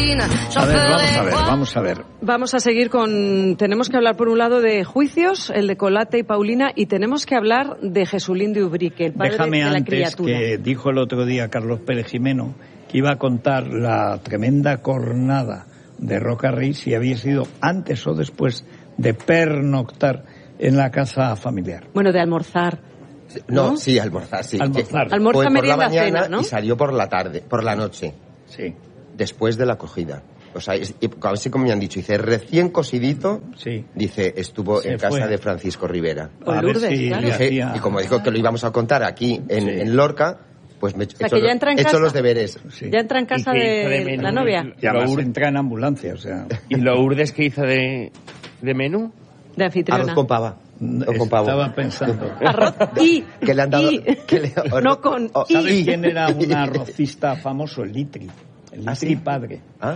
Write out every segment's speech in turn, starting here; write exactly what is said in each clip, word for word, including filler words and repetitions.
A ver, vamos a ver, vamos a ver. Vamos a seguir con... Tenemos que hablar por un lado de juicios, el de Colate y Paulina, y tenemos que hablar de Jesulín de Ubrique, el padre Déjame de la antes criatura. que dijo el otro día Carlos Pérez Jimeno que iba a contar la tremenda cornada de Roca Rey si había sido antes o después de pernoctar en la casa familiar. Bueno, de almorzar. No, ¿no? sí, almorzar, sí. Almorzar. Que Almuerzo, fue por la merienda, mañana cena, ¿no? y salió por la tarde, por la noche, Sí, después de la acogida. O sea, es- y, así como me han dicho, dice, recién cosidito, sí. dice, estuvo Se en casa fue. de Francisco Rivera. Con A ver Lourdes, si claro. le Dije- hacía- y como dijo que lo íbamos a contar aquí en, Sí. en Lorca, pues me he sea, hecho, que ya entra en he hecho casa. los deberes. Sí. Ya entra en casa ¿Y qué hizo de, de menú? la novia, Y además Lourdes. entra en ambulancia, o sea... ¿Y Lourdes qué hizo de, de menú? de anfitriona. Arroz con pava. O con pavo. Estaba pensando... Arroz y... Que le han dado- y- que le- no con... Oh, y. ¿Sabes quién era un arrocista famoso? El Litri. El Litri ¿Ah, sí? padre. ¿Ah?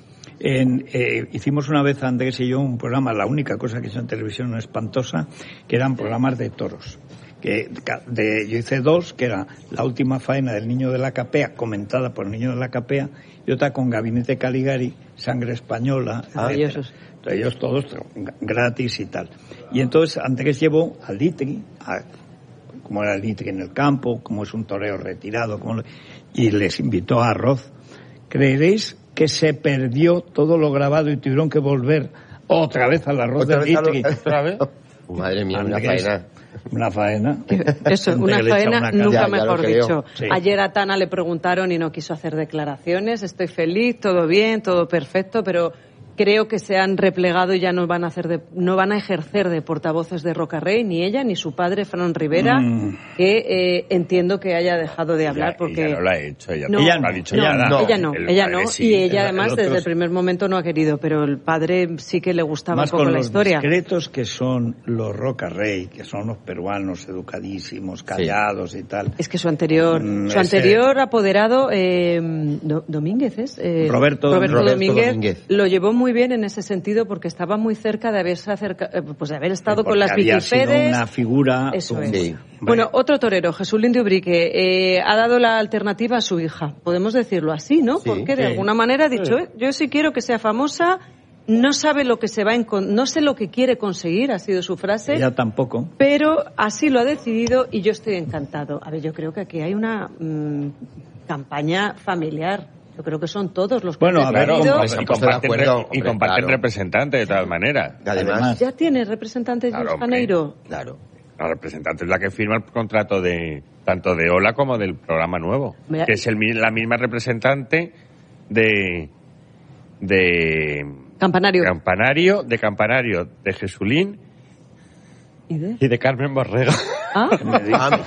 En, eh, hicimos una vez Andrés y yo un programa, la única cosa que hizo en televisión espantosa, que eran programas de toros. Que de, yo hice dos, que era La última faena del niño de la capea, comentada por el niño de la capea, y otra con Gabinete Caligari, Sangre Española, Maravillosos. etcétera. Entonces, ellos todos gratis y tal. Y entonces Andrés llevó al Litri, a, como era el Litri en el campo, como es un toreo retirado, como lo- y les invitó a arroz. ¿Creeréis que se perdió todo lo grabado y tuvieron que volver otra vez al arroz ¿Otra del vez a lo- Litri? ¿Otra vez? Madre mía, una Andrés, faena. Una faena. Eso, Gente una que le echa faena, una cara. nunca Ya, ya mejor lo creo. dicho. Sí. Ayer a Tana le preguntaron y no quiso hacer declaraciones. Estoy feliz, todo bien, todo perfecto, pero creo que se han replegado y ya no van a hacer de, no van a ejercer de portavoces de Roca Rey, ni ella ni su padre Fran Rivera, Mm. que eh, entiendo que haya dejado de hablar Ella- porque ella no lo ha hecho, ella No, Ella no ha no, dicho no, nada. no, ella no, El ella padre no, sí. y ella El- además el otro desde el sí. primer momento no ha querido, pero el padre sí que le gustaba Más un poco con la los historia. discretos que son los Roca Rey, que son los peruanos educadísimos, callados y tal. Es que su anterior, Mm, su ese- anterior apoderado, eh, Do- Domínguez, ¿es? Eh, Roberto- Roberto Domínguez, Domínguez. lo llevó muy bien en ese sentido porque estaba muy cerca de haberse acerca, eh, pues de haber estado Porque con las había sido Wikipedes. una figura... Eso es. Sí. Bueno, otro torero, Jesulín de Ubrique, eh, ha dado la alternativa a su hija. Podemos decirlo así, ¿no? Sí, Porque de sí. alguna manera ha dicho, eh, yo sí quiero que sea famosa, no sabe lo que se va a encon- no sé lo que quiere conseguir, ha sido su frase. Ella tampoco. Pero así lo ha decidido y yo estoy encantado. A ver, yo creo que aquí hay una mm, campaña familiar. Yo creo que son todos los que Bueno, han a ver, decidido. ¿cómo- Y Estoy de comparten, acuerdo, re- y hombre, comparten claro. representante de todas maneras. Además, Ya tiene representantes Claro, de hombre. Janeiro. claro. La representante es la que firma el contrato de tanto de Ola como del programa nuevo, Mira. que es el, mi- la misma representante de de Campanario. Campanario, de Campanario, de Jesulín ¿Y de? y de Carmen Borrego. Ah, Me dijo. Ah,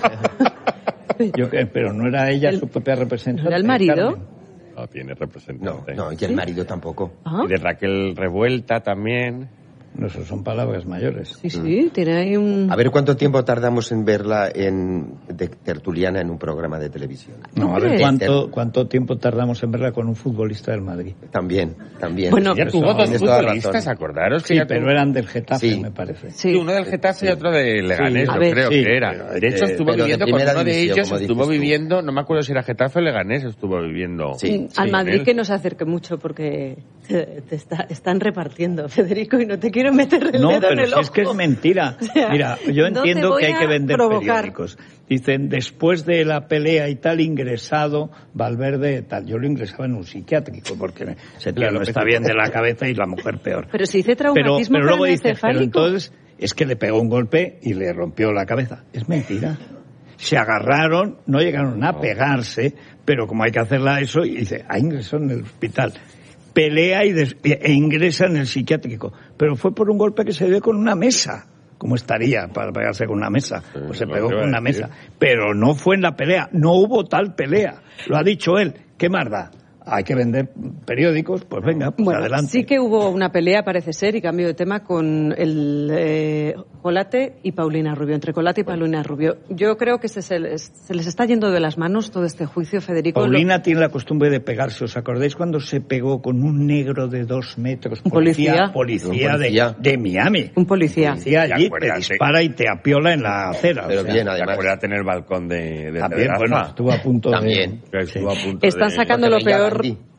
Yo que- pero no era ella El- su propia representante. ¿era el marido? Carmen. No tiene no, representante. no, y el marido tampoco. ah. Y de Raquel Revuelta también. No, eso son palabras mayores. Sí, sí, tiene ahí un... A ver cuánto tiempo tardamos en verla en de tertuliana en un programa de televisión. No, a ver Hombre. cuánto, cuánto tiempo tardamos en verla con un futbolista del Madrid. También, también. Bueno, Ya Eso, tuvo dos tienes toda futbolistas, razón. acordaros que Sí, ya pero tuvo- eran del Getafe, Sí. me parece. Sí. Sí, uno del Getafe y otro de Leganés, A yo ver. creo Sí, que era. pero- De hecho, eh, estuvo pero de viviendo con primera uno de división, ellos, como estuvo dices tú. viviendo, no me acuerdo si era Getafe o Leganés, estuvo viviendo. Sí. Mm, Al sí, Madrid él. que no se acerque mucho porque te, te está- están repartiendo, Federico, y no te quiero meter el No, dedo en pero el si ojo. es que es mentira. sea, Mira, yo no te entiendo voy que hay a que vender provocar. periódicos. Dicen, después de la pelea y tal, ingresado Valverde tal. Yo lo ingresaba en un psiquiátrico porque ese tío Claro, no está pero- bien de la cabeza y la mujer peor. Pero si dice Pero, traumatismo pero luego dice, pero craneoencefálico. entonces es que le pegó un golpe y le rompió la cabeza. Es mentira. Se agarraron, no llegaron a pegarse, pero como hay que hacerla eso, y dice, ha ingresado en el hospital. Pelea y des- e ingresa en el psiquiátrico. Pero fue por un golpe que se dio con una mesa. ¿Cómo estaría para pegarse con una mesa? Pues se lo pegó que iba con a una decir. mesa. Pero no fue en la pelea. No hubo tal pelea. Lo ha dicho él. ¿Qué más da? Hay que vender periódicos, pues venga, pues Bueno, adelante. sí que hubo una pelea, parece ser, y cambio de tema, con el eh, Colate y Paulina Rubio, entre Colate y Paulina Rubio. Yo creo que se, se, les, se les está yendo de las manos todo este juicio, Federico. Paulina tiene la costumbre de pegarse. ¿Os acordáis cuando se pegó con un negro de dos metros? Un policía. Policía, Un policía. De, de Miami. Un policía. Policía Y allí te acuérdate. dispara y te apiola en la acera. Pero o sea, bien, ¿Te además. acuerdas en el balcón de, de También, Pedraza? bueno, estuvo a punto También. de... Que estuvo a punto Están de- sacando lo porque veía a peor, Gandhi.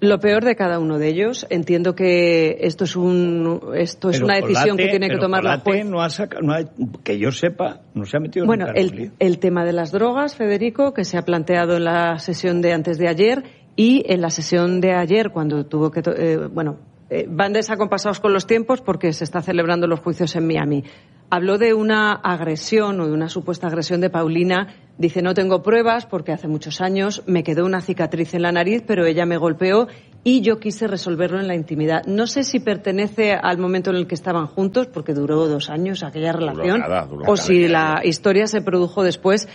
Lo peor de cada uno de ellos. Entiendo que esto es un esto es Pero una decisión Colate, que tiene que pero tomar la Colate juez. no ha saca- no ha- que yo sepa, no se ha metido Bueno, nunca en un el, lío. el tema de las drogas, Federico, que se ha planteado en la sesión de antes de ayer y en la sesión de ayer cuando tuvo que to- eh, bueno, eh, van desacompasados con los tiempos porque se está celebrando los juicios en Miami. Habló de una agresión o de una supuesta agresión de Paulina. Dice, no tengo pruebas porque hace muchos años me quedó una cicatriz en la nariz, pero ella me golpeó y yo quise resolverlo en la intimidad. No sé si pertenece al momento en el que estaban juntos, porque duró dos años aquella relación, nada, duró o nada, si nada. la historia se produjo después.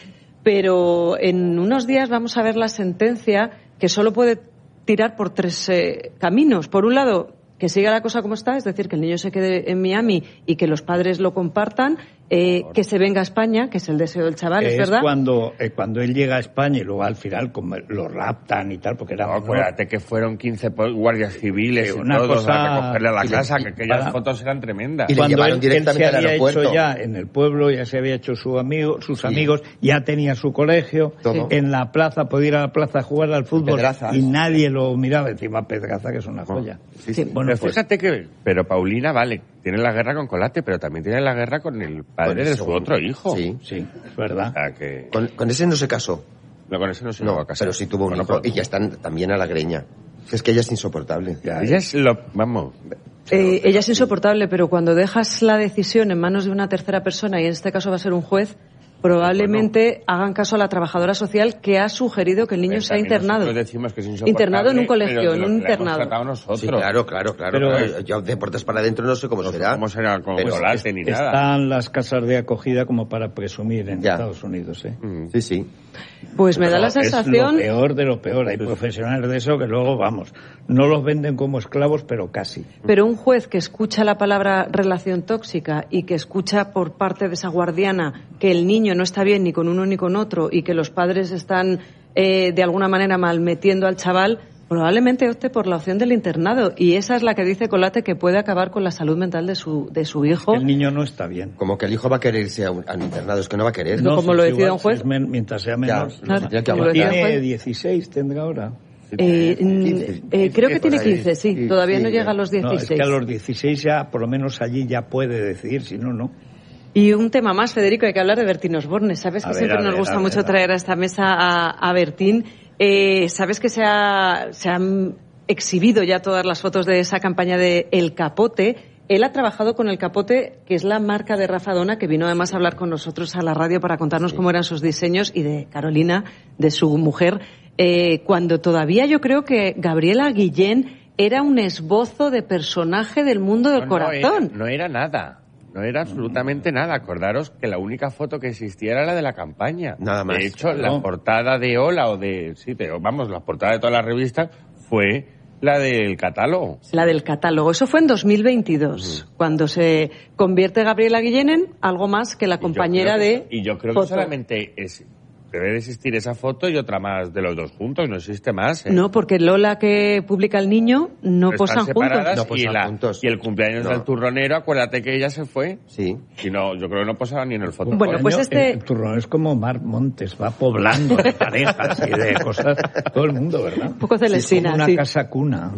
Pero en unos días vamos a ver la sentencia, que solo puede tirar por tres eh, caminos. Por un lado, que siga la cosa como está, es decir, que el niño se quede en Miami y que los padres lo compartan, eh, que se venga a España, que es el deseo del chaval, ¿es, es verdad? cuando eh, cuando él llega a España y luego al final como lo raptan y tal, porque era No, menor. acuérdate que fueron quince po- guardias civiles Sí, y una todos cosa- a recogerle a la y le- casa, y- que aquellas para- fotos eran tremendas. Y le Cuando llevaron él, directamente él se al había aeropuerto. hecho ya en el pueblo, ya se había hecho su amigo, sus Sí. amigos, ya tenía su colegio, Todo. en la plaza, podía ir a la plaza a jugar al fútbol Pedrazas. y nadie lo miraba, encima Pedraza, que es una joya. Sí, sí. Bueno, pero pues, fíjate que, pero Paulina, vale, tiene la guerra con Colate, pero también tiene la guerra con el padre Con el de su segundo. otro hijo. Sí. sí, es verdad. O sea que... Con, con ese no se casó. No, con eso no se No, llegó a casar. pero sí tuvo un Bueno, hijo pero- y ya están también a la greña. Es que ella es insoportable. Ya, Ella es lo... Vamos... Eh, ella es insoportable, pero cuando dejas la decisión en manos de una tercera persona, y en este caso va a ser un juez, probablemente hagan caso a la trabajadora social que ha sugerido que el niño Pues sea también internado. nosotros decimos que es insoportable, Internado en un colegio, pero en lo un que la hemos internado. tratado nosotros. Sí, claro, claro, claro. Pero- claro. Yo de puertas para adentro no sé cómo será. ¿Cómo será con Pero Colate ni nada? Están las casas de acogida como para presumir en Ya. Estados Unidos, ¿eh? Mm. Sí, sí. Pues me da Pero la Es lo sensación... peor de lo peor. Hay profesionales de eso que luego, vamos, no los venden como esclavos, pero casi. Pero un juez que escucha la palabra relación tóxica y que escucha por parte de esa guardiana que el niño no está bien ni con uno ni con otro y que los padres están eh, de alguna manera malmetiendo al chaval, probablemente opte por la opción del internado. Y esa es la que dice Colate que puede acabar con la salud mental de su, de su hijo. El niño no está bien. Como que el hijo va a querer irse a un, al internado. Es que no va a querer. No, como si lo es decida igual, un juez. si es men- mientras sea menor. Ya, Claro, tendría que como hablar. lo decía un Tiene juez. dieciséis, tendrá ahora. Eh, mm, quince, eh, creo que por tiene ahí. quince, sí. Sí, Todavía sí, no llega a los No, es dieciséis. que a los dieciséis ya, por lo menos allí ya puede decidir, si no, no. Y un tema más, Federico, hay que hablar de Bertín Osborne. Sabes A que ver, siempre a nos ver, gusta a mucho ver, a traer a esta mesa a, a Bertín. Eh, Sabes que se, ha, se han exhibido ya todas las fotos de esa campaña de El Capote. Él ha trabajado con El Capote, que es la marca de Rafa Dona, que vino además a hablar con nosotros a la radio para contarnos cómo eran sus diseños, y de Carolina, de su mujer, eh, cuando todavía yo creo que Gabriela Guillén era un esbozo de personaje del mundo del No, no corazón. era- no era nada. No era absolutamente nada. Acordaros que la única foto que existía era la de la campaña. Nada más. De hecho, la No. portada de Hola o de... Sí, pero vamos, la portada de todas las revistas fue la del catálogo. La del catálogo. Eso fue en dos mil veintidós, cuando se convierte Gabriela Guillén en algo más que la Y yo compañera creo de... que- Y yo creo foto. que solamente es, debe de existir esa foto y otra más de los dos juntos. No existe más. ¿eh? No, porque Lola, que publica el niño, no Pero posan están juntos. separadas No y, posan la- juntos. y el cumpleaños No. del turronero, acuérdate que ella se fue. Sí. Y no, yo creo que no posaba ni en el foto. Bueno, pues Coño, este- El, el turrón es como Mar Montes, va poblando de parejas y de cosas. Todo el mundo, ¿verdad? Un poco Sí, es celestina, como una sí. casa cuna.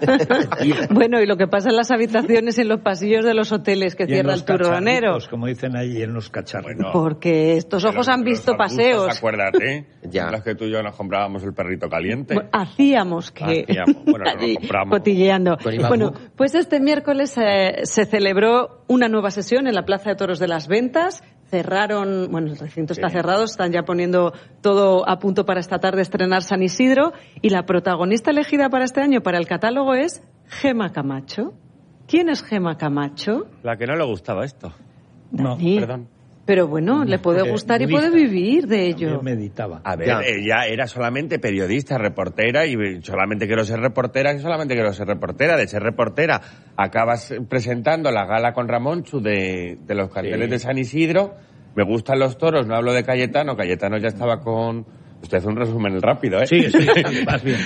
Bueno, y lo que pasa en las habitaciones, en los pasillos de los hoteles que Y en cierra los el turronero. cacharritos, como dicen allí, en los cacharros. Bueno. Porque estos ojos han Los- visto los arbustos, paseos. Acuérdate. Ya. Las que tú y yo nos comprábamos el perrito caliente. Bueno, hacíamos que... Hacíamos. Bueno, no lo allí, compramos. cotilleando. Con Ibabu. Bueno, pues este miércoles eh, se celebró una nueva sesión en la Plaza de Toros de las Ventas. Cerraron, bueno, el recinto está Sí. cerrado, están ya poniendo todo a punto para esta tarde estrenar San Isidro. Y la protagonista elegida para este año para el catálogo es Gema Camacho. ¿Quién es Gema Camacho? La que no le gustaba esto. No, Dani. Perdón. Pero bueno, le puede Eh, gustar y budista. puede vivir de ello. También meditaba. A ver, Ya. ella era solamente periodista, reportera, y solamente quiero ser reportera, y solamente quiero ser reportera. De ser reportera, acabas presentando la gala con Ramonchu de, de los carteles Sí. de San Isidro. Me gustan los toros, no hablo de Cayetano. Cayetano ya estaba con... Usted hace un resumen rápido, ¿eh? Sí, sí, sí, vas bien.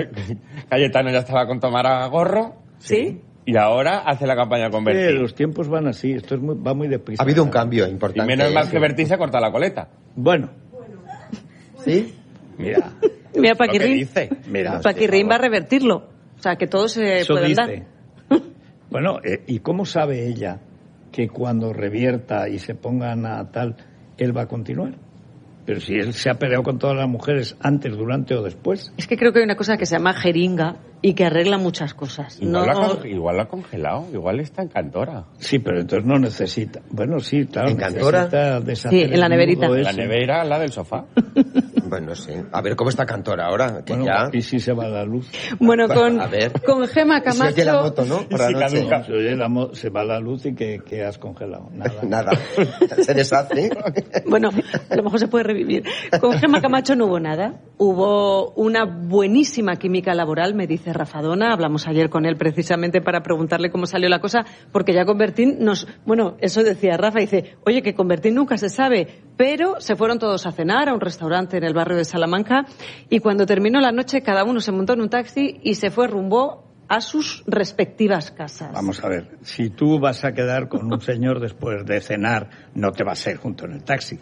Cayetano ya estaba con Tomara Gorro, ¿Sí? y ahora hace la campaña con Sí, Bertín. los tiempos van así, esto es muy, va muy deprisa. Ha habido un cambio Y importante. menos mal ¿eh? que Bertín se corta la coleta. Bueno, ¿Sí? mira, Mira, Lo que Paquirrín. dice. mira. Paquirrín va a revertirlo. O sea, que todo se Eso puede dice. dar. Bueno, eh, ¿y cómo sabe ella que cuando revierta y se pongan a tal, él va a continuar? Pero si él se ha peleado con todas las mujeres antes, durante o después. Es que creo que hay una cosa que se llama jeringa y que arregla muchas cosas. Igual, No, la, con- igual la ha congelado, igual está en Cantora. Sí, pero entonces no necesita. Bueno, sí, claro, ¿En Cantora? necesita deshacer Sí, en la el neverita. nudo La ese. nevera al lado del sofá. Bueno, no sé. A ver cómo está Cantora ahora, que Bueno, ya... y si se va la luz. Bueno, con, A ver. con Gema Se oye la Camacho... moto, ¿no? Por la Sí, noche. caduca. Se, oye la mo- se va la luz y que, que has congelado. Nada. Nada. Se deshace. Bueno, a lo mejor se puede revivir. Con Gema Camacho no hubo nada. Hubo una buenísima química laboral, me dice Rafadona. Hablamos ayer con él precisamente para preguntarle cómo salió la cosa, porque ya con Bertín nos... Bueno, eso decía Rafa, dice, oye, que con Bertín nunca se sabe, pero se fueron todos a cenar a un restaurante en el barrio de Salamanca y cuando terminó la noche cada uno se montó en un taxi y se fue rumbo a sus respectivas casas. Vamos a ver, si tú vas a quedar con un señor después de cenar, no te va a ser junto en el taxi.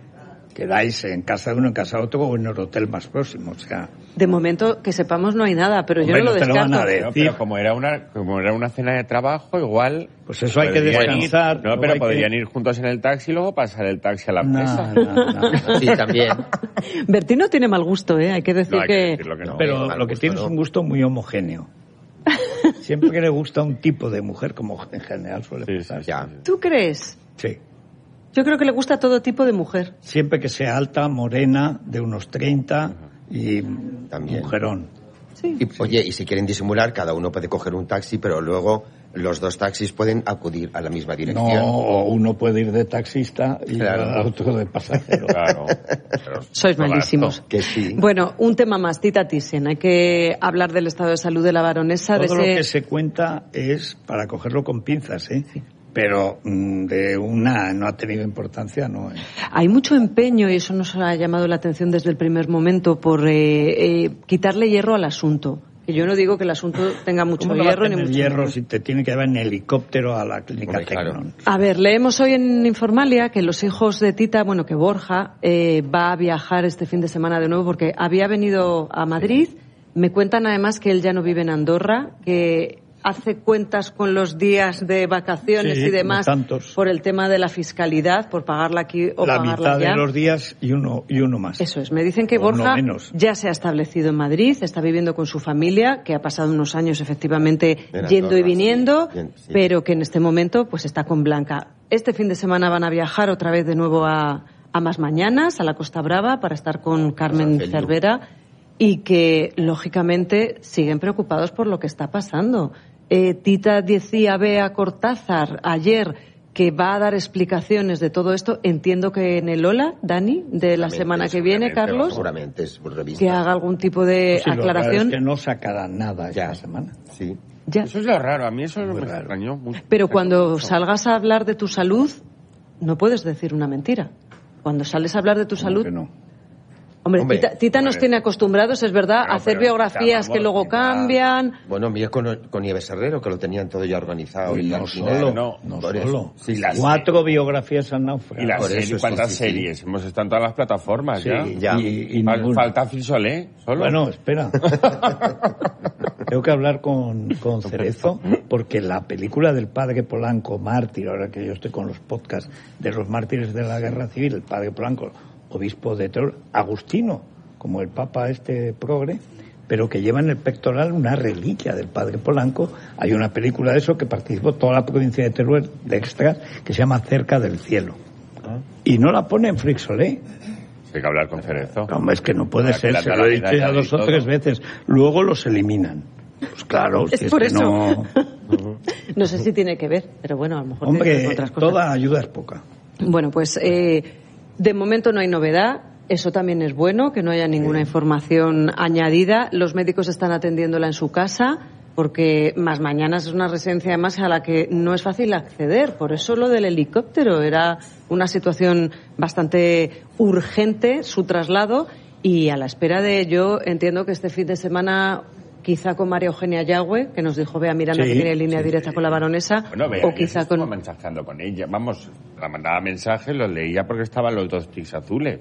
Quedáis en casa de uno, en casa de otro o en el hotel más próximo. O sea, De momento, que sepamos, no hay nada, pero yo Hombre, no lo no te lo van descarto. a ver. No, decir- pero como era una como era una cena de trabajo, igual... pues eso hay que podrían ir- descansar. No, luego pero hay podrían que... ir juntos en el taxi y luego pasar el taxi a la empresa. No, no, no, no. Sí, también. Bertín no tiene mal gusto, ¿eh? Hay que decir No, hay que que... decirlo que no. Pero mal lo que gusto, tiene ¿no? es un gusto muy homogéneo. Siempre que le gusta un tipo de mujer, como en general suele Sí, pasar. sí, Ya. ¿Tú crees? Sí. Yo creo que le gusta todo tipo de mujer. Siempre que sea alta, morena, de unos treinta y También. mujerón. Sí. Y, oye, y si quieren disimular, cada uno puede coger un taxi, pero luego los dos taxis pueden acudir a la misma dirección. No, o uno puede ir de taxista y Claro. el otro de pasajero. Claro. Pero Sois no malísimos. Que sí. Bueno, un tema más, Tita Thyssen. Hay que hablar del estado de salud de la baronesa. Todo de lo ese... que se cuenta es para cogerlo con pinzas, ¿eh? Pero mm, de una no ha tenido importancia, no. ¿eh? Hay mucho empeño, y eso nos ha llamado la atención desde el primer momento, por eh, eh, quitarle hierro al asunto. Y yo no digo que el asunto tenga mucho ¿Cómo no va a hierro, ni tener mucho hierro menos. si te tiene que llevar en helicóptero a la clínica Hombre, claro. Tecnon? A ver, leemos hoy en Informalia que los hijos de Tita, bueno, que Borja eh, va a viajar este fin de semana de nuevo porque había venido a Madrid. Me cuentan además que él ya no vive en Andorra, que hace cuentas con los días de vacaciones Sí, y demás como tantos. por el tema de la fiscalidad, por pagarla aquí o La pagarla mitad allá. de los días y uno, y uno más. Eso es, me dicen que O no Borja menos. ya se ha establecido en Madrid, está viviendo con su familia, que ha pasado unos años efectivamente En yendo y Andorra, viniendo, sí. Bien, sí. pero que en este momento pues está con Blanca. Este fin de semana van a viajar otra vez de nuevo a, a Más Mañanas, a la Costa Brava, para estar con Carmen San Feliu. Cervera, y que lógicamente siguen preocupados por lo que está pasando. Eh, Tita decía Bea Cortázar ayer que va a dar explicaciones de todo esto. Entiendo que en el Ola, Dani, de la Seguramente, semana que viene, seguramente, Carlos, Seguramente es por revista. que haga algún tipo de Sí, lo raro aclaración. es que no sacará nada Ya. esta semana. Sí. Ya. Eso es lo raro, a mí eso Muy me raro. extrañó mucho. Pero cuando salgas a hablar de tu salud, no puedes decir una mentira. Cuando sales a hablar de tu ¿Cómo salud, que no? hombre, Hombre, Tita, Tita nos hombre. tiene acostumbrados, es verdad, No, a hacer pero, biografías Tita, que vamos, luego Tita. cambian. Bueno, mira con, con Nieves Herrero, que lo tenían todo ya organizado. Uy, y no al final- solo, no, no por eso. solo. Sí, sí, las- sí. Cuatro biografías han Y naufragado. las Por series, eso, sí, ¿cuántas sí, sí. series? Hemos estado en todas las plataformas Sí, ya. ya. Y, y Fal- ninguna. Falta Phil Solé, solo. Bueno, espera. Tengo que hablar con, con Cerezo, porque la película del padre Polanco, Mártir, ahora que yo estoy con los podcasts de los mártires de la guerra civil, el padre Polanco, obispo de Teruel, agustino, como el papa este progre, pero que lleva en el pectoral una reliquia del padre Polanco. Hay una película de eso que participó toda la provincia de Teruel, de extras, que se llama Cerca del cielo. Y no la pone en Frixolé. Hay que hablar con Cerezo. No, es que no puede Para que ser, le se da lo la he dicho medalla ya y dos o todo. tres veces. Luego los eliminan. Pues claro, Es si es por que eso. no... No sé si tiene que ver, pero bueno, a lo mejor tiene que ver con Hombre, otras cosas. toda ayuda es poca. Bueno, pues eh, de momento no hay novedad. Eso también es bueno, que no haya ninguna información añadida. Los médicos están atendiéndola en su casa, porque Más Mañanas es una residencia además a la que no es fácil acceder. Por eso lo del helicóptero era una situación bastante urgente, su traslado, y a la espera de ello entiendo que este fin de semana, quizá con María Eugenia Yagüe, que nos dijo Bea Miranda Sí, que tiene línea sí, directa sí. con la baronesa, Bueno, vea, o quizá estuvo con... mensajeando con ella. Vamos, la mandaba mensajes, los leía porque estaban los dos tics azules.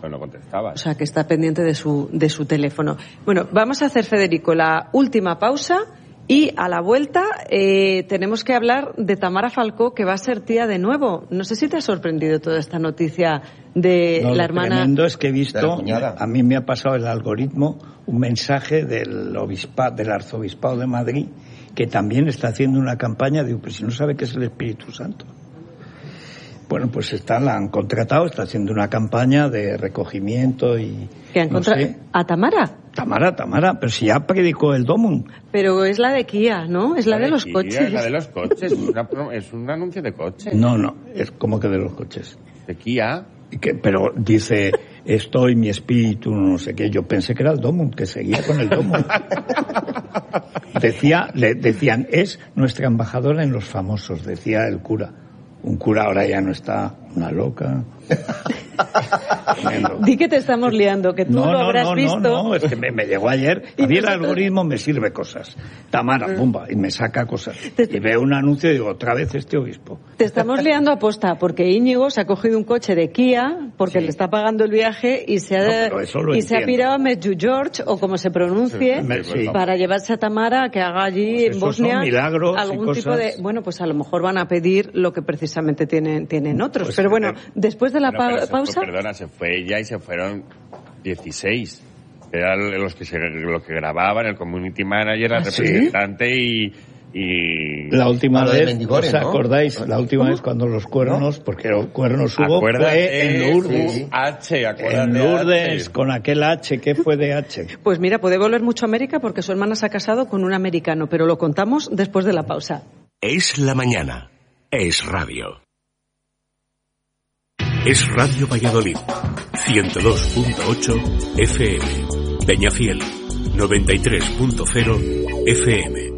Pero no contestaba. O sea, que está pendiente de su, de su teléfono. Bueno, vamos a hacer, Federico, la última pausa y a la vuelta eh, tenemos que hablar de Tamara Falcó, que va a ser tía de nuevo. No sé si te ha sorprendido toda esta noticia de no, la lo hermana... tremendo es que he visto, a mí me ha pasado el algoritmo, un mensaje del obispa, del arzobispado de Madrid, que también está haciendo una campaña de, pues si no sabe qué es el Espíritu Santo. Bueno, pues está, la han contratado, está haciendo una campaña de recogimiento y... ¿Que han contratado? No sé. ¿A Tamara? Tamara, Tamara, pero si ya predicó el Domum. Pero es la de Kia, ¿no? Es la, la de, de los Kia, coches. Es la de los coches, es, una, es un anuncio de coches. No, no, es como que de los coches. De Kia. Y que, pero dice, estoy, mi espíritu, no sé qué. Yo pensé que era el Domum, que seguía con el Domum. Decía, le decían, es nuestra embajadora en los famosos, decía el cura. Un cura ahora ya no está, una loca. Di que te estamos liando, que tú no, lo no, habrás no, visto. No, no, es que me, me llegó ayer. A mí el algoritmo me sirve cosas. Tamara, pumba, y me saca cosas. Y veo un anuncio y digo, otra vez este obispo. Te estamos liando a posta, porque Íñigo se ha cogido un coche de Kia, porque sí. le está pagando el viaje, y se ha, no, y se ha pirado a Medjugorje, George, o como se pronuncie, sí. para llevarse a Tamara, que haga allí pues en Bosnia milagros algún tipo de... Bueno, pues a lo mejor van a pedir lo que precisamente tienen, tienen otros. Pues pero bueno, después de la bueno, pa pausa... Fue, perdona, se fue ella y se fueron dieciséis. Eran los que, se, los que grababan, el community manager, el ¿Ah, representante sí? y... Y... La última vez, Mendigore, ¿os ¿no? acordáis? La última ¿Cómo? vez cuando los cuernos, ¿no? Porque los cuernos hubo, acuérdate, fue en Lourdes. H, en Lourdes, H. con aquel H, ¿qué fue de H? Pues mira, puede volver mucho a América porque su hermana se ha casado con un americano, pero lo contamos después de la pausa. Es la mañana. Es radio. Es Radio Valladolid. ciento dos punto ocho F M. Peñafiel. noventa y tres punto cero F M.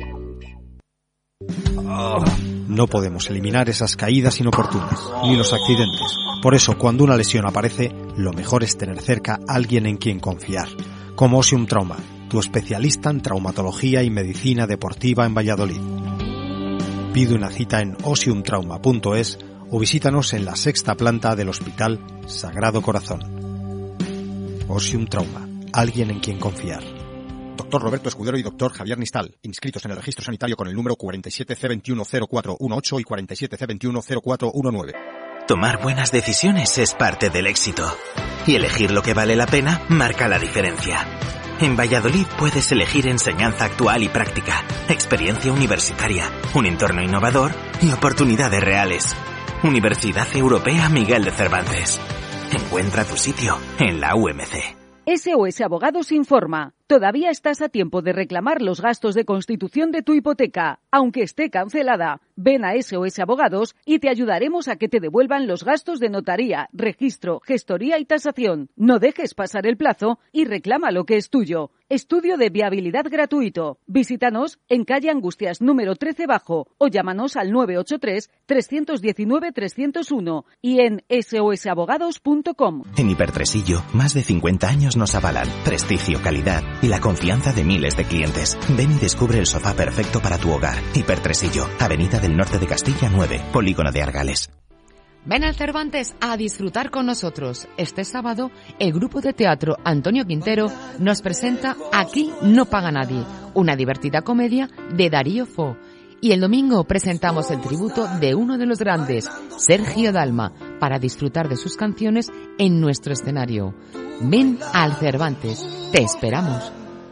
No podemos eliminar esas caídas inoportunas, ni los accidentes. Por eso, cuando una lesión aparece, lo mejor es tener cerca a alguien en quien confiar. Como Osium Trauma, tu especialista en traumatología y medicina deportiva en Valladolid. Pide una cita en osium trauma punto es o visítanos en la sexta planta del Hospital Sagrado Corazón. Osium Trauma, alguien en quien confiar. Doctor Roberto Escudero y Doctor Javier Nistal, inscritos en el registro sanitario con el número cuarenta y siete C veintiuno cero cuatro dieciocho y cuarenta y siete C veintiuno cero cuatro diecinueve. Tomar buenas decisiones es parte del éxito. Y elegir lo que vale la pena marca la diferencia. En Valladolid puedes elegir enseñanza actual y práctica, experiencia universitaria, un entorno innovador y oportunidades reales. Universidad Europea Miguel de Cervantes. Encuentra tu sitio en la U M C. S O S Abogados informa. Todavía estás a tiempo de reclamar los gastos de constitución de tu hipoteca, aunque esté cancelada. Ven a S O S Abogados y te ayudaremos a que te devuelvan los gastos de notaría, registro, gestoría y tasación. No dejes pasar el plazo y reclama lo que es tuyo. Estudio de viabilidad gratuito. Visítanos en calle Angustias número trece bajo o llámanos al nueve ocho tres, tres uno nueve, tres cero uno y en S O S abogados punto com. En Hipertresillo, más de cincuenta años nos avalan prestigio, calidad y la confianza de miles de clientes. Ven y descubre el sofá perfecto para tu hogar. Hipertresillo, Avenida del Norte de Castilla nueve, Polígono de Argales. Ven al Cervantes a disfrutar con nosotros. Este sábado, el grupo de teatro Antonio Quintero nos presenta Aquí no paga nadie, una divertida comedia de Darío Fo. Y el domingo presentamos el tributo de uno de los grandes, Sergio Dalma, para disfrutar de sus canciones en nuestro escenario. Ven al Cervantes, te esperamos.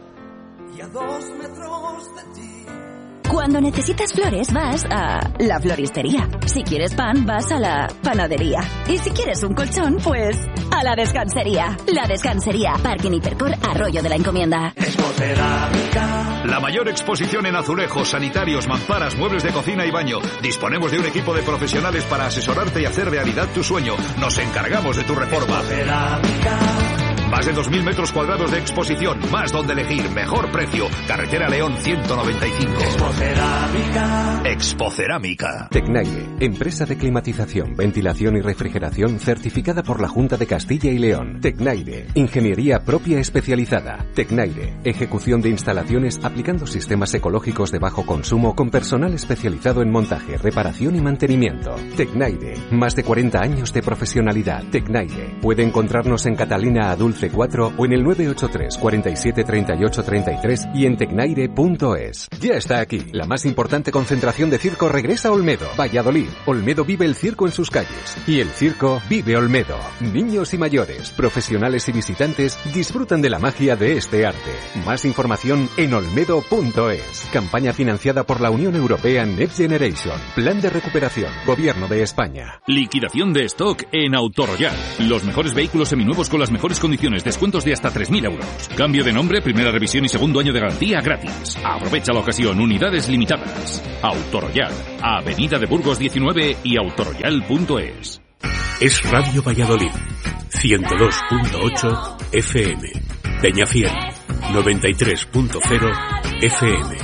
Cuando necesitas flores vas a la floristería. Si quieres pan vas a la panadería. Y si quieres un colchón, pues a la descansería. La Descansería, Parking Hipercor, Arroyo de la Encomienda. La mayor exposición en azulejos, sanitarios, mamparas, muebles de cocina y baño. Disponemos de un equipo de profesionales para asesorarte y hacer realidad tu sueño. Nos encargamos de tu reforma. Más de dos mil metros cuadrados de exposición, más donde elegir, mejor precio. Carretera León ciento noventa y cinco. Expocerámica. Expocerámica. Tecnaire, empresa de climatización, ventilación y refrigeración certificada por la Junta de Castilla y León. Tecnaire, ingeniería propia especializada. Tecnaire, ejecución de instalaciones aplicando sistemas ecológicos de bajo consumo con personal especializado en montaje, reparación y mantenimiento. Tecnaire, más de cuarenta años de profesionalidad. Tecnaire, puede encontrarnos en Catalina a Dulce cuatro o en el nueve ocho tres, cuarenta y siete, treinta y ocho, treinta y tres y en tecnaire punto es. Ya está aquí, la más importante concentración de circo regresa a Olmedo, Valladolid. Olmedo vive el circo en sus calles. Y el circo vive Olmedo. Niños y mayores, profesionales y visitantes disfrutan de la magia de este arte. Más información en olmedo punto es. Campaña financiada por la Unión Europea Next Generation. Plan de recuperación. Gobierno de España. Liquidación de stock en Autoroyal. Los mejores vehículos seminuevos con las mejores condiciones. Descuentos de hasta tres mil euros. Cambio de nombre, primera revisión y segundo año de garantía gratis. Aprovecha la ocasión. Unidades limitadas. Autoroyal, Avenida de Burgos diecinueve y autoroyal punto es. Es Radio Valladolid, ciento dos punto ocho F M. Peñafiel, noventa y tres punto cero F M.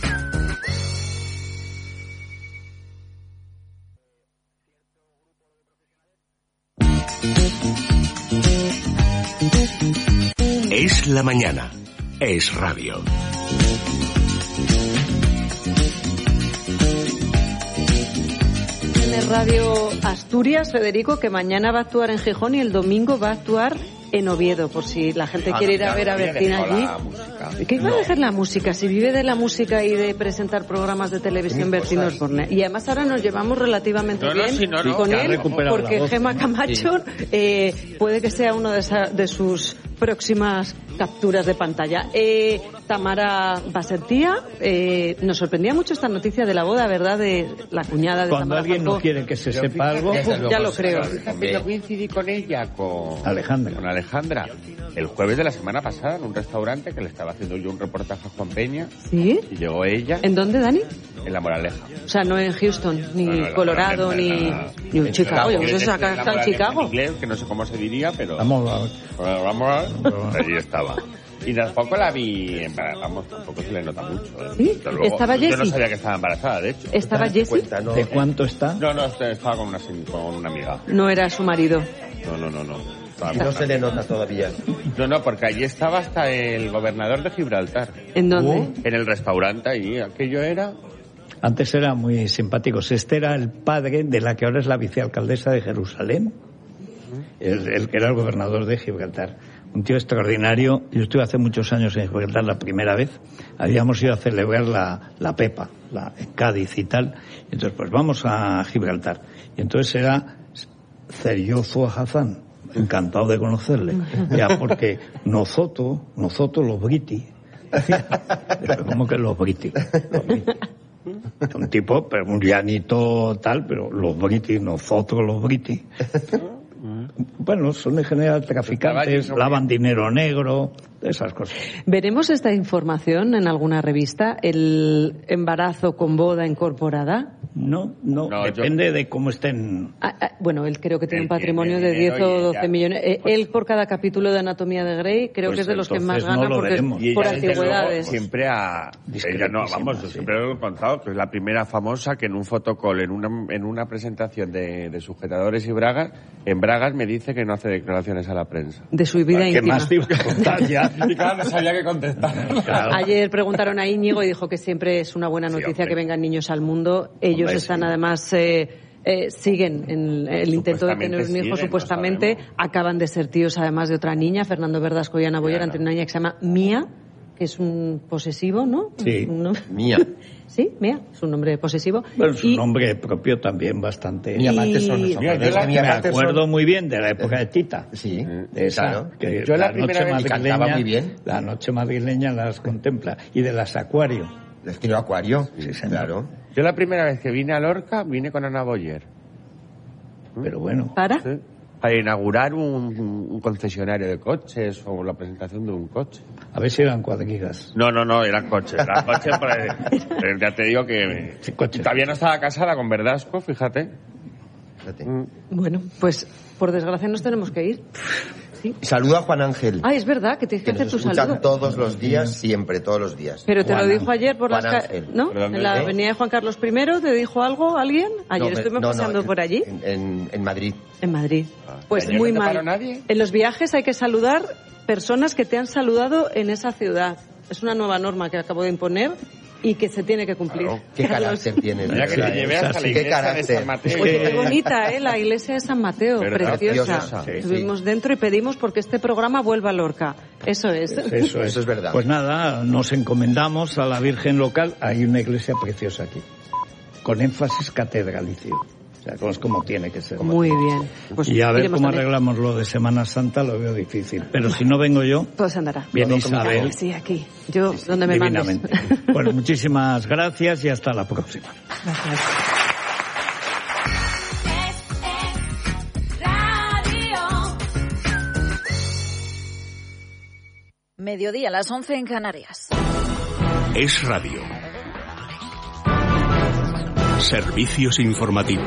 Es la mañana. Es radio. Radio Asturias, Federico, que mañana va a actuar en Gijón y el domingo va a actuar en Oviedo, por si la gente ah, quiere ir a ver a Bertín allí. ¿Qué iba no. a dejar la música? Si vive de la música y de presentar programas de televisión Bertín Osborne. Y además ahora nos llevamos relativamente no, no, bien sí, no, no, con él, porque Gemma Camacho sí. eh, puede que sea una de, esa, de sus próximas capturas de pantalla. Eh, Tamara Basentía, eh, nos sorprendía mucho esta noticia de la boda, ¿verdad?, de la cuñada de Cuando Tamara alguien Falcó. no quiere que se sepa algo, ya, ya lo creo. Yo coincidí con ella, con Alejandra. Con Alejandra, el jueves de la semana pasada en un restaurante que le estaba haciendo yo un reportaje a Juan Peña. ¿Sí? Y llegó ella. ¿En dónde, Dani? En La Moraleja. O sea, no en Houston, ni no, no, Colorado, no, ni, no, no. ni en Chicago. Yo eso está acá en Chicago. En inglés, que no sé cómo se diría, pero... Vamos, vamos. Allí estaba. Y tampoco la vi embarazada, vamos, tampoco se le nota mucho. ¿eh? ¿Sí? Luego, ¿Estaba Jessie? Yo no sabía que estaba embarazada, de hecho. ¿Estaba Jessie? ¿no? ¿De cuánto está? No, no, estaba con una, con una amiga. No era su marido. No, no, no, no. Y no se le nota todavía. No, no, porque allí estaba hasta el gobernador de Gibraltar. ¿En dónde? Uh, en el restaurante, allí. Aquello era... Antes era muy simpáticos. Este era el padre de la que ahora es la vicealcaldesa de Jerusalén, el, el que era el gobernador de Gibraltar. Un tío extraordinario. Yo estuve hace muchos años en Gibraltar la primera vez. Habíamos ido a celebrar la, la Pepa, la, en Cádiz y tal. Entonces, pues vamos a Gibraltar. Y entonces era Serioso Hassan. Encantado de conocerle. Ya, porque nosotros, nosotros los britis, ¿cómo que los britis? Los britis. Un tipo, pero un llanito tal, pero los britis, nosotros los britis. Bueno, son en general traficantes, lavan dinero negro, esas cosas. ¿Veremos esta información en alguna revista? ¿El embarazo con boda incorporada? No, no, no depende yo... de cómo estén. Ah, ah, bueno, él creo que tiene el, un patrimonio de diez o doce millones. Eh, pues, él por cada capítulo de Anatomía de Grey creo pues que es de los que más gana no porque es por antigüedades. Siempre ha... Ella no, vamos, yo siempre lo he contado, que es la primera famosa que en un fotocall, en una, en una presentación de, de sujetadores y bragas, en bragas me dice que no hace declaraciones a la prensa. De su vida ¿Qué íntima. más te iba a contar ya? Y claro, no sabía qué contestar. Claro. Ayer preguntaron a Íñigo y dijo que siempre es una buena noticia sí, que vengan niños al mundo. Ellos hombre, están sí. además... Eh, eh, siguen en el intento de tener un hijo, siguen, supuestamente. No acaban de ser tíos, además, de otra niña, Fernando Verdasco y Ana Boyer, claro. Ante una niña que se llama Mía, que es un posesivo, ¿no? Sí, ¿no? Mía. Sí, Mía, es un nombre posesivo. Bueno, es un y... nombre propio también bastante... Y aparte son... Y... Mira, la... Me acuerdo son... muy bien de la época de Tita. Sí, de esa, claro. Que yo la, la primera noche vez cantaba muy bien. La noche madrileña las contempla. Y de las Acuario. ¿Les quiero Acuario? Sí, señor. Claro. Yo la primera vez que vine a Lorca, vine con Ana Boyer. Pero bueno. ¿Para? Sí. Para inaugurar un, un concesionario de coches o la presentación de un coche. A ver si eran cuadrigas. No, no, no, eran coches. Eran coches para, ya te digo que... Sí, coches. Todavía no estaba casada con Verdasco, fíjate. Fíjate. Bueno, pues por desgracia nos tenemos que ir. Sí. Saluda a Juan Ángel. Ah, es verdad que tienes que, que hacer tu saludo. Todos los días, siempre, todos los días. Pero te Juan lo dijo ayer por Juan las Ángel. ¿no? En la ¿Eh? avenida de Juan Carlos primero, ¿te dijo algo alguien? Ayer no, estuve no, pasando no, por allí. En, en, en Madrid. En Madrid. Ah. Pues ¿Ayer muy no te mal. paró nadie? En los viajes hay que saludar personas que te han saludado en esa ciudad. Es una nueva norma que acabo de imponer y que se tiene que cumplir. Claro. ¿Qué carácter tienes? Mira que te llevé hasta la iglesia de San Mateo. Pues qué bonita, ¿eh? La iglesia de San Mateo, ¿verdad? preciosa. Preciosa. Sí, Estuvimos sí. dentro y pedimos porque este programa vuelva a Lorca. Eso es. Eso es. Eso es verdad. Pues nada, nos encomendamos a la Virgen local. Hay una iglesia preciosa aquí, con énfasis catedralicio. O sea, es como tiene que ser. Muy bien. Pues y a ver cómo también. arreglamos lo de Semana Santa lo veo difícil. Pero si no vengo yo, pues andará. Viene Isabel. Sí, aquí. Yo, donde me divinamente. mandes. Bueno, muchísimas gracias y hasta la próxima. Gracias. Mediodía, a las once en Canarias. Es Radio. Servicios informativos.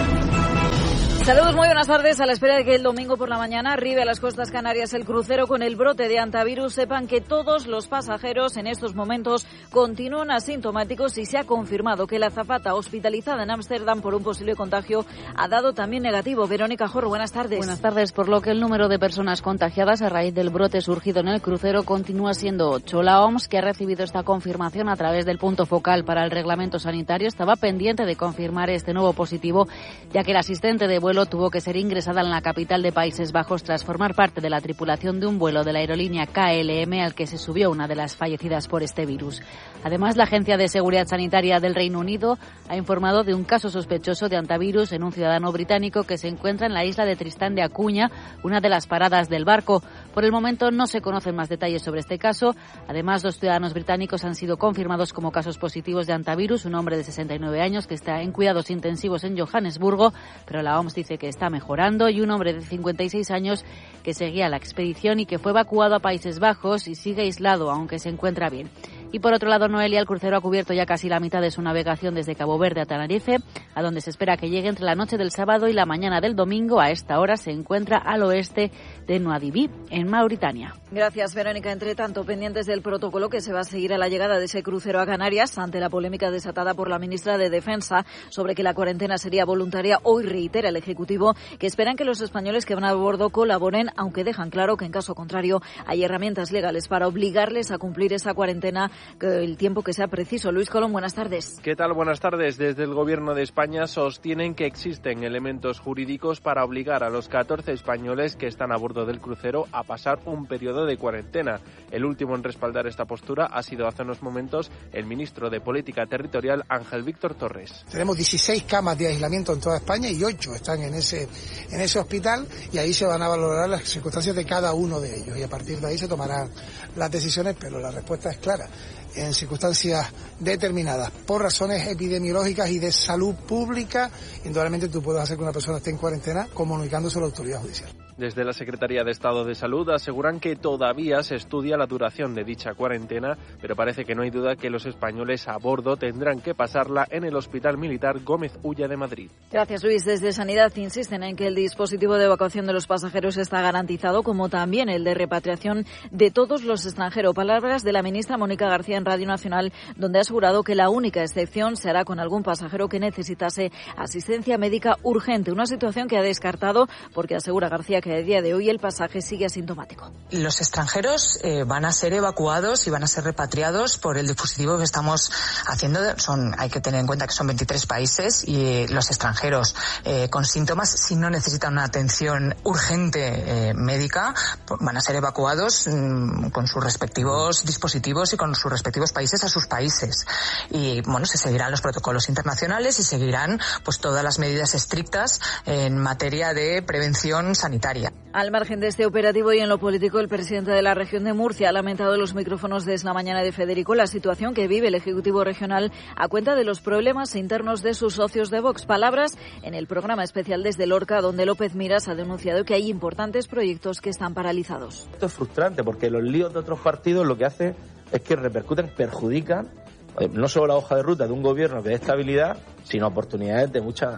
Saludos, muy buenas tardes. A la espera de que el domingo por la mañana arribe a las costas canarias el crucero con el brote de antivirus, sepan que todos los pasajeros en estos momentos continúan asintomáticos y se ha confirmado que la azafata hospitalizada en Ámsterdam por un posible contagio ha dado también negativo. Verónica Jorro, buenas tardes. Buenas tardes, por lo que el número de personas contagiadas a raíz del brote surgido en el crucero continúa siendo ocho. La O M S, que ha recibido esta confirmación a través del punto focal para el reglamento sanitario, estaba pendiente de confirmar este nuevo positivo, ya que el asistente de vuelo tuvo que ser ingresada en la capital de Países Bajos tras formar parte de la tripulación de un vuelo de la aerolínea K L M al que se subió una de las fallecidas por este virus. Además, la Agencia de Seguridad Sanitaria del Reino Unido ha informado de un caso sospechoso de antivirus en un ciudadano británico que se encuentra en la isla de Tristán de Acuña, una de las paradas del barco. Por el momento no se conocen más detalles sobre este caso. Además, dos ciudadanos británicos han sido confirmados como casos positivos de antivirus, un hombre de sesenta y nueve años que está en cuidados intensivos en Johannesburgo, pero la O M S dice que está mejorando, y un hombre de cincuenta y seis años que seguía la expedición y que fue evacuado a Países Bajos y sigue aislado, aunque se encuentra bien. Y por otro lado, Noelia, el crucero ha cubierto ya casi la mitad de su navegación desde Cabo Verde a Tenerife, a donde se espera que llegue entre la noche del sábado y la mañana del domingo. A esta hora se encuentra al oeste de Nuadhibí, en Mauritania. Gracias, Verónica. Entre tanto, pendientes del protocolo que se va a seguir a la llegada de ese crucero a Canarias, ante la polémica desatada por la ministra de Defensa sobre que la cuarentena sería voluntaria, hoy reitera el Ejecutivo que esperan que los españoles que van a bordo colaboren, aunque dejan claro que en caso contrario hay herramientas legales para obligarles a cumplir esa cuarentena el tiempo que sea preciso. Luis Colón, buenas tardes. ¿Qué tal? Buenas tardes. Desde el Gobierno de España sostienen que existen elementos jurídicos para obligar a los catorce españoles que están a bordo del crucero a pasar un periodo de cuarentena. El último en respaldar esta postura ha sido hace unos momentos el ministro de Política Territorial, Ángel Víctor Torres. Tenemos dieciséis camas de aislamiento en toda España y ocho están en ese, en ese hospital, y ahí se van a valorar las circunstancias de cada uno de ellos, y a partir de ahí se tomarán las decisiones, pero la respuesta es clara. En circunstancias determinadas, por razones epidemiológicas y de salud pública, indudablemente tú puedes hacer que una persona esté en cuarentena comunicándose a la autoridad judicial. Desde la Secretaría de Estado de Salud aseguran que todavía se estudia la duración de dicha cuarentena, pero parece que no hay duda que los españoles a bordo tendrán que pasarla en el Hospital Militar Gómez Ulla de Madrid. Gracias, Luis. Desde Sanidad insisten en que el dispositivo de evacuación de los pasajeros está garantizado, como también el de repatriación de todos los extranjeros. Palabras de la ministra Mónica García en Radio Nacional, donde ha asegurado que la única excepción se hará con algún pasajero que necesitase asistencia médica urgente, una situación que ha descartado porque asegura García que a día de hoy el pasaje sigue asintomático. Los extranjeros eh, van a ser evacuados y van a ser repatriados por el dispositivo que estamos haciendo. Son, hay que tener en cuenta que son veintitrés países, y eh, los extranjeros eh, con síntomas, si no necesitan una atención urgente eh, médica, van a ser evacuados mm, con sus respectivos dispositivos y con sus respectivos países a sus países. Y bueno, se seguirán los protocolos internacionales y seguirán pues todas las medidas estrictas en materia de prevención sanitaria. Al margen de este operativo y en lo político, el presidente de la región de Murcia ha lamentado los micrófonos de esta mañana de Federico la situación que vive el Ejecutivo regional a cuenta de los problemas internos de sus socios de Vox. Palabras en el programa especial Desde Lorca, donde López Miras ha denunciado que hay importantes proyectos que están paralizados. Esto es frustrante porque los líos de otros partidos lo que hacen es que repercuten, perjudican no solo la hoja de ruta de un gobierno que dé estabilidad, sino oportunidades de muchas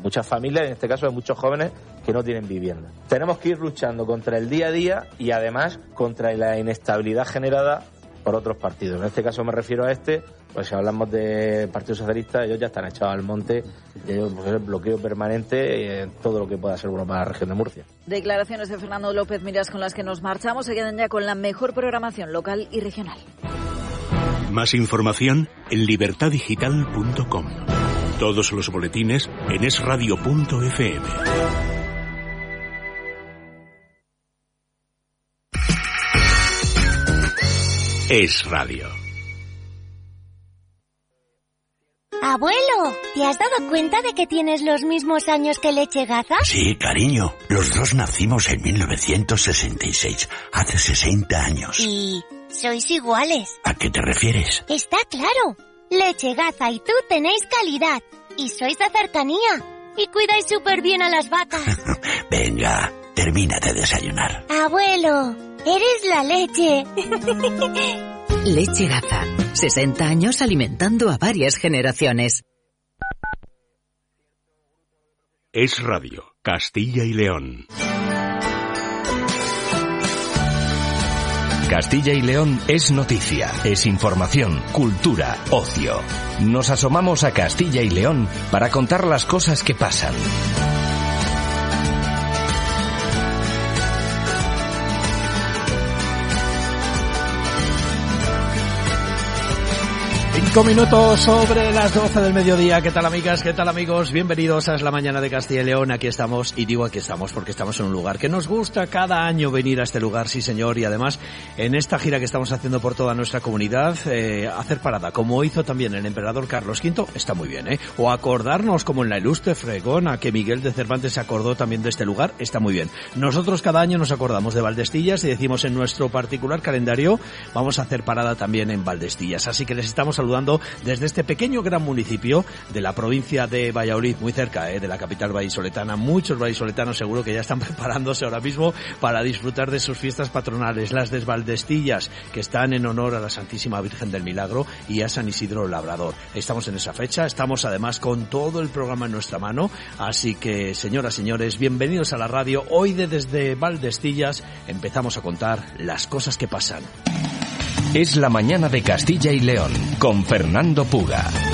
muchas familias, en este caso de muchos jóvenes que no tienen vivienda. Tenemos que ir luchando contra el día a día y además contra la inestabilidad generada por otros partidos. En este caso me refiero a este, pues si hablamos de Partido Socialista, ellos ya están echados al monte, y ellos pues, el bloqueo permanente en todo lo que pueda ser bueno para la región de Murcia. Declaraciones de Fernando López Miras con las que nos marchamos. Se quedan ya con la mejor programación local y regional. Más información en libertad digital punto com. Todos los boletines en es radio punto efe eme. Es Radio. Abuelo, ¿te has dado cuenta de que tienes los mismos años que Leche Gaza? Sí, cariño. Los dos nacimos en mil novecientos sesenta y seis, hace sesenta años. Y sois iguales. ¿A qué te refieres? Está claro. Leche Gaza y tú tenéis calidad. Y sois de cercanía. Y cuidáis súper bien a las vacas. Venga, termina de desayunar. Abuelo, eres la leche. Leche Gaza. sesenta años alimentando a varias generaciones. Es Radio, Castilla y León. Castilla y León es noticia, es información, cultura, ocio. Nos asomamos a Castilla y León para contar las cosas que pasan. Cinco minutos sobre las doce del mediodía. ¿Qué tal, amigas? ¿Qué tal, amigos? Bienvenidos a Es la Mañana de Castilla y León. Aquí estamos, y digo aquí estamos porque estamos en un lugar que nos gusta cada año venir a este lugar, sí señor, y además en esta gira que estamos haciendo por toda nuestra comunidad, eh, hacer parada, como hizo también el emperador Carlos quinto, está muy bien, ¿eh? O acordarnos, como en la ilustre Fregona, que Miguel de Cervantes se acordó también de este lugar, está muy bien. Nosotros cada año nos acordamos de Valdestillas y decimos en nuestro particular calendario, vamos a hacer parada también en Valdestillas. Así que les estamos saludando desde este pequeño gran municipio de la provincia de Valladolid, muy cerca eh, de la capital vallisoletana. Muchos vallisoletanos seguro que ya están preparándose ahora mismo para disfrutar de sus fiestas patronales, las de Valdestillas, que están en honor a la Santísima Virgen del Milagro y a San Isidro Labrador. Estamos en esa fecha, estamos además con todo el programa en nuestra mano, así que señoras, señores, bienvenidos a la radio. Hoy de desde Valdestillas empezamos a contar las cosas que pasan. Es la Mañana de Castilla y León, con Fernando Puga.